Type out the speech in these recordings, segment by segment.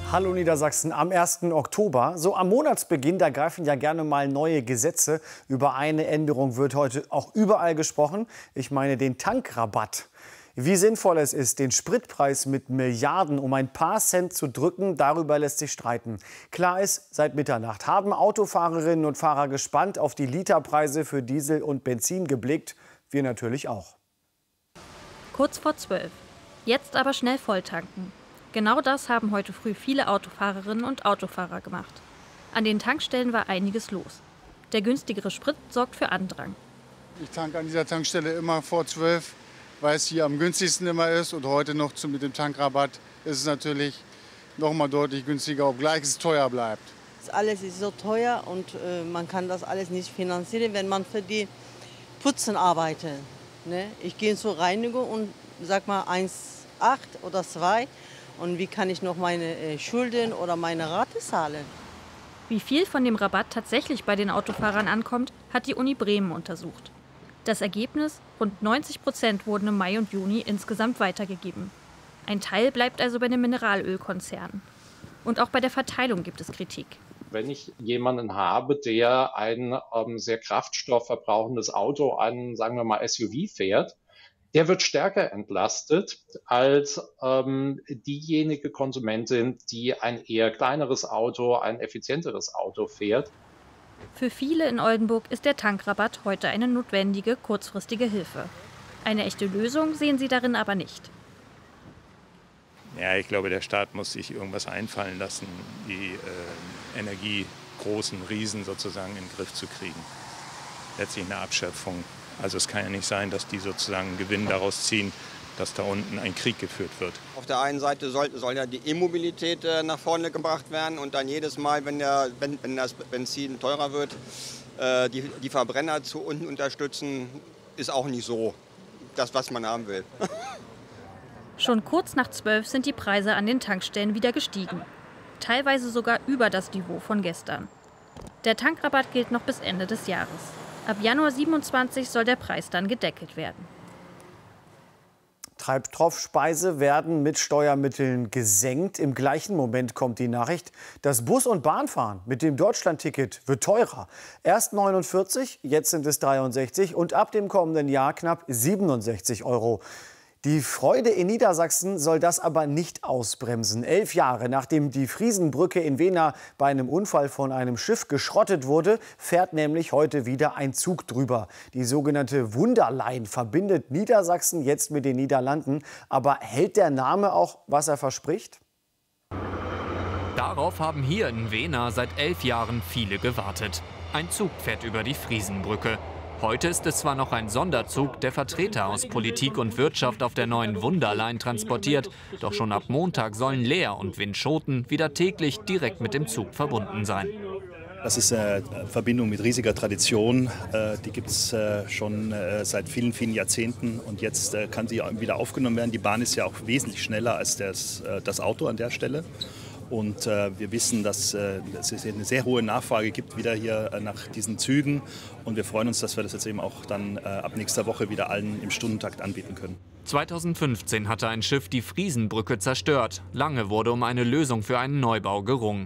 Hallo Niedersachsen, am 1. Oktober, so am Monatsbeginn, da greifen ja gerne mal neue Gesetze. Über eine Änderung wird heute auch überall gesprochen. Ich meine den Tankrabatt. Wie sinnvoll es ist, den Spritpreis mit Milliarden um ein paar Cent zu drücken, darüber lässt sich streiten. Klar ist, seit Mitternacht haben Autofahrerinnen und Fahrer gespannt auf die Literpreise für Diesel und Benzin geblickt. Wir natürlich auch. Kurz vor 12. Jetzt aber schnell volltanken. Genau das haben heute früh viele Autofahrerinnen und Autofahrer gemacht. An den Tankstellen war einiges los. Der günstigere Sprit sorgt für Andrang. Ich tanke an dieser Tankstelle immer vor 12, weil es hier am günstigsten immer ist. Und heute noch mit dem Tankrabatt ist es natürlich noch mal deutlich günstiger, obgleich es teuer bleibt. Alles ist so teuer und man kann das alles nicht finanzieren, wenn man für die Putzen arbeitet. Ne? Ich gehe zur Reinigung und sag mal 1,8 oder 2. Und wie kann ich noch meine Schulden oder meine Rate zahlen? Wie viel von dem Rabatt tatsächlich bei den Autofahrern ankommt, hat die Uni Bremen untersucht. Das Ergebnis: rund 90% wurden im Mai und Juni insgesamt weitergegeben. Ein Teil bleibt also bei den Mineralölkonzernen. Und auch bei der Verteilung gibt es Kritik. Wenn ich jemanden habe, der ein sehr kraftstoffverbrauchendes Auto, ein, sagen wir mal, SUV fährt, der wird stärker entlastet als diejenige Konsumentin, die ein eher kleineres Auto, ein effizienteres Auto fährt. Für viele in Oldenburg ist der Tankrabatt heute eine notwendige, kurzfristige Hilfe. Eine echte Lösung sehen sie darin aber nicht. Ja, ich glaube, der Staat muss sich irgendwas einfallen lassen, die energiegroßen Riesen sozusagen in den Griff zu kriegen. Letztlich eine Abschöpfung. Also es kann ja nicht sein, dass die sozusagen einen Gewinn daraus ziehen, dass da unten ein Krieg geführt wird. Auf der einen Seite soll ja die E-Mobilität nach vorne gebracht werden und dann jedes Mal, wenn das Benzin teurer wird, die Verbrenner zu unten unterstützen, ist auch nicht so das, was man haben will. Schon kurz nach 12 sind die Preise an den Tankstellen wieder gestiegen. Teilweise sogar über das Niveau von gestern. Der Tankrabatt gilt noch bis Ende des Jahres. Ab Januar 27 soll der Preis dann gedeckelt werden. Treibstoffpreise werden mit Steuermitteln gesenkt. Im gleichen Moment kommt die Nachricht, das Bus- und Bahnfahren mit dem Deutschlandticket wird teurer. Erst 49, jetzt sind es 63 und ab dem kommenden Jahr knapp 67 €. Die Freude in Niedersachsen soll das aber nicht ausbremsen. 11 Jahre nachdem die Friesenbrücke in Wehna bei einem Unfall von einem Schiff geschrottet wurde, fährt nämlich heute wieder ein Zug drüber. Die sogenannte Wunderline verbindet Niedersachsen jetzt mit den Niederlanden. Aber hält der Name auch, was er verspricht? Darauf haben hier in Wehna seit 11 Jahren viele gewartet. Ein Zug fährt über die Friesenbrücke. Heute ist es zwar noch ein Sonderzug, der Vertreter aus Politik und Wirtschaft auf der neuen Wunderline transportiert. Doch schon ab Montag sollen Leer und Winschoten wieder täglich direkt mit dem Zug verbunden sein. Das ist eine Verbindung mit riesiger Tradition. Die gibt es schon seit vielen, vielen Jahrzehnten. Und jetzt kann sie wieder aufgenommen werden. Die Bahn ist ja auch wesentlich schneller als das Auto an der Stelle. Und wir wissen, dass es eine sehr hohe Nachfrage gibt wieder hier nach diesen Zügen. Und wir freuen uns, dass wir das jetzt eben auch dann ab nächster Woche wieder allen im Stundentakt anbieten können. 2015 hatte ein Schiff die Friesenbrücke zerstört. Lange wurde um eine Lösung für einen Neubau gerungen.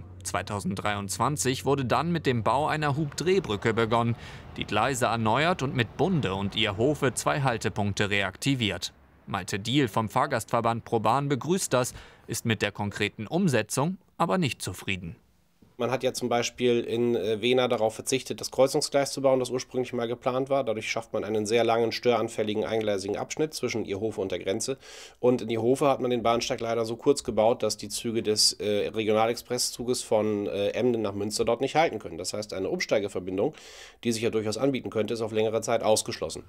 2023 wurde dann mit dem Bau einer Hubdrehbrücke begonnen. Die Gleise erneuert und mit Bunde und ihr Hofe 2 Haltepunkte reaktiviert. Malte Diehl vom Fahrgastverband ProBahn begrüßt das, ist mit der konkreten Umsetzung aber nicht zufrieden. Man hat ja zum Beispiel in Wehna darauf verzichtet, das Kreuzungsgleis zu bauen, das ursprünglich mal geplant war. Dadurch schafft man einen sehr langen, störanfälligen, eingleisigen Abschnitt zwischen Ierhofe und der Grenze. Und in Ierhofe hat man den Bahnsteig leider so kurz gebaut, dass die Züge des Regionalexpresszuges von Emden nach Münster dort nicht halten können. Das heißt, eine Umsteigeverbindung, die sich ja durchaus anbieten könnte, ist auf längere Zeit ausgeschlossen.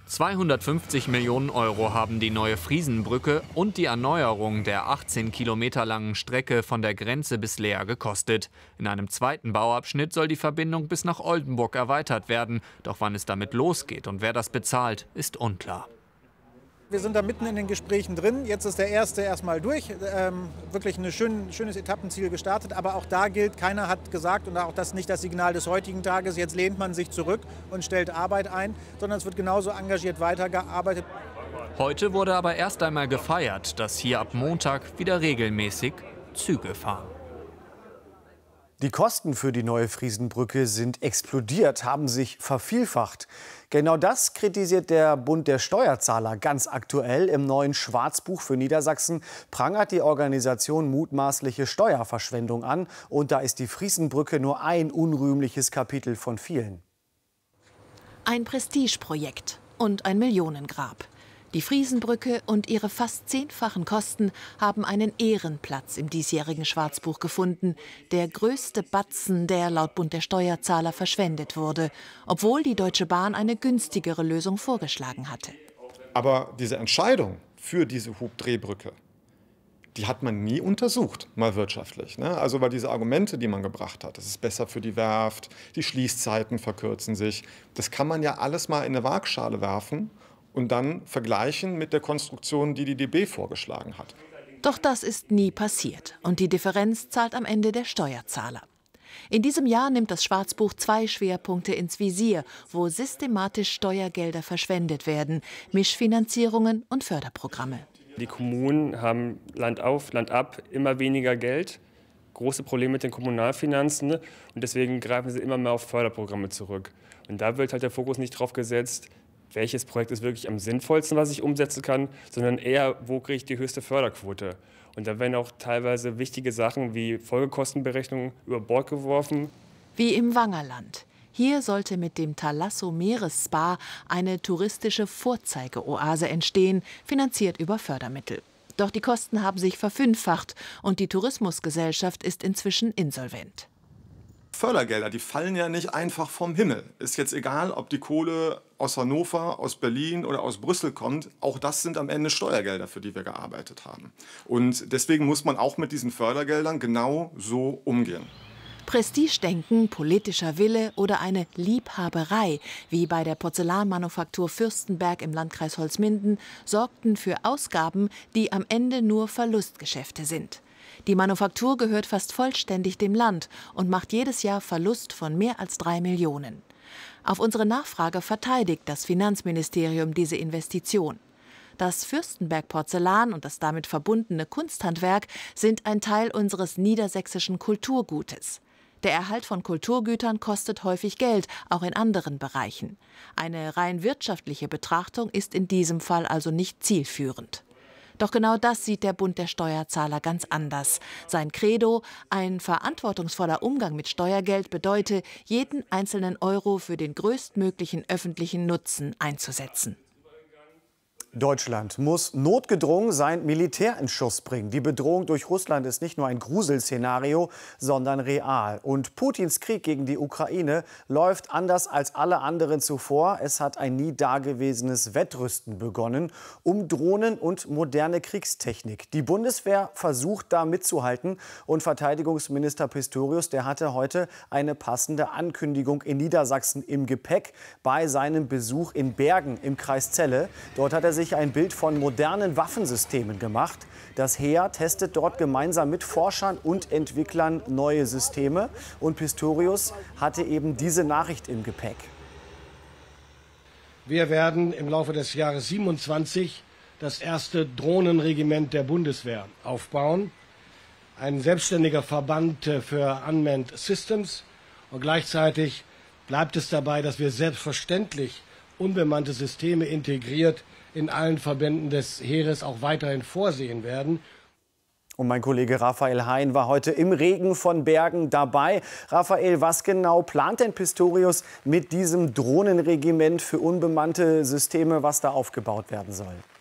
250 Millionen € haben die neue Friesenbrücke und die Erneuerung der 18 Kilometer langen Strecke von der Grenze bis Leer gekostet. In einem zweiten Bauabschnitt soll die Verbindung bis nach Oldenburg erweitert werden. Doch wann es damit losgeht und wer das bezahlt, ist unklar. Wir sind da mitten in den Gesprächen drin. Jetzt ist der erste erstmal durch. Wirklich ein schönes Etappenziel gestartet. Aber auch da gilt, keiner hat gesagt, und auch das ist nicht das Signal des heutigen Tages, jetzt lehnt man sich zurück und stellt Arbeit ein, sondern es wird genauso engagiert weitergearbeitet. Heute wurde aber erst einmal gefeiert, dass hier ab Montag wieder regelmäßig Züge fahren. Die Kosten für die neue Friesenbrücke sind explodiert, haben sich vervielfacht. Genau das kritisiert der Bund der Steuerzahler ganz aktuell. Im neuen Schwarzbuch für Niedersachsen prangert die Organisation mutmaßliche Steuerverschwendung an. Und da ist die Friesenbrücke nur ein unrühmliches Kapitel von vielen. Ein Prestigeprojekt und ein Millionengrab. Die Friesenbrücke und ihre fast 10-fachen Kosten haben einen Ehrenplatz im diesjährigen Schwarzbuch gefunden. Der größte Batzen, der laut Bund der Steuerzahler verschwendet wurde, obwohl die Deutsche Bahn eine günstigere Lösung vorgeschlagen hatte. Aber diese Entscheidung für diese Hubdrehbrücke, die hat man nie untersucht, mal wirtschaftlich. Also weil diese Argumente, die man gebracht hat, es ist besser für die Werft, die Schließzeiten verkürzen sich, das kann man ja alles mal in eine Waagschale werfen und dann vergleichen mit der Konstruktion, die die DB vorgeschlagen hat. Doch das ist nie passiert und die Differenz zahlt am Ende der Steuerzahler. In diesem Jahr nimmt das Schwarzbuch 2 Schwerpunkte ins Visier, wo systematisch Steuergelder verschwendet werden, Mischfinanzierungen und Förderprogramme. Die Kommunen haben Land auf, Land ab immer weniger Geld, große Probleme mit den Kommunalfinanzen und deswegen greifen sie immer mehr auf Förderprogramme zurück. Und da wird halt der Fokus nicht drauf gesetzt, welches Projekt ist wirklich am sinnvollsten, was ich umsetzen kann, sondern eher, wo kriege ich die höchste Förderquote. Und da werden auch teilweise wichtige Sachen wie Folgekostenberechnungen über Bord geworfen. Wie im Wangerland. Hier sollte mit dem Thalasso Meeresspa eine touristische Vorzeigeoase entstehen, finanziert über Fördermittel. Doch die Kosten haben sich verfünffacht und die Tourismusgesellschaft ist inzwischen insolvent. Fördergelder, die fallen ja nicht einfach vom Himmel. Ist jetzt egal, ob die Kohle aus Hannover, aus Berlin oder aus Brüssel kommt. Auch das sind am Ende Steuergelder, für die wir gearbeitet haben. Und deswegen muss man auch mit diesen Fördergeldern genau so umgehen. Prestigedenken, politischer Wille oder eine Liebhaberei, wie bei der Porzellanmanufaktur Fürstenberg im Landkreis Holzminden, sorgten für Ausgaben, die am Ende nur Verlustgeschäfte sind. Die Manufaktur gehört fast vollständig dem Land und macht jedes Jahr Verlust von mehr als 3 Millionen. Auf unsere Nachfrage verteidigt das Finanzministerium diese Investition. Das Fürstenberg Porzellan und das damit verbundene Kunsthandwerk sind ein Teil unseres niedersächsischen Kulturgutes. Der Erhalt von Kulturgütern kostet häufig Geld, auch in anderen Bereichen. Eine rein wirtschaftliche Betrachtung ist in diesem Fall also nicht zielführend. Doch genau das sieht der Bund der Steuerzahler ganz anders. Sein Credo, ein verantwortungsvoller Umgang mit Steuergeld bedeute, jeden einzelnen Euro für den größtmöglichen öffentlichen Nutzen einzusetzen. Deutschland muss notgedrungen sein Militär in Schuss bringen. Die Bedrohung durch Russland ist nicht nur ein Gruselszenario, sondern real. Und Putins Krieg gegen die Ukraine läuft anders als alle anderen zuvor. Es hat ein nie dagewesenes Wettrüsten begonnen um Drohnen und moderne Kriegstechnik. Die Bundeswehr versucht da mitzuhalten. Und Verteidigungsminister Pistorius, der hatte heute eine passende Ankündigung in Niedersachsen im Gepäck bei seinem Besuch in Bergen im Kreis Celle. Dort hat er sich ein Bild von modernen Waffensystemen gemacht. Das Heer testet dort gemeinsam mit Forschern und Entwicklern neue Systeme. Und Pistorius hatte eben diese Nachricht im Gepäck. Wir werden im Laufe des Jahres 27 das erste Drohnenregiment der Bundeswehr aufbauen. Ein selbstständiger Verband für Unmanned Systems. Und gleichzeitig bleibt es dabei, dass wir selbstverständlich unbemannte Systeme integriert in allen Verbänden des Heeres auch weiterhin vorsehen werden. Und mein Kollege Raphael Hein war heute im Regen von Bergen dabei. Raphael, was genau plant denn Pistorius mit diesem Drohnenregiment für unbemannte Systeme, was da aufgebaut werden soll?